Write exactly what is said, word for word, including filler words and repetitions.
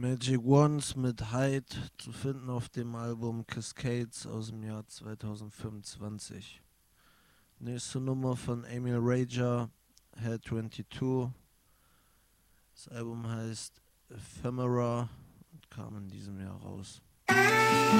Magic Wands mit Hyde zu finden auf dem Album Cascades aus dem Jahr zweitausendfünfundzwanzig. Nächste Nummer von Emil Rager, Head zweiundzwanzig. Das Album heißt Ephemera und kam in diesem Jahr raus.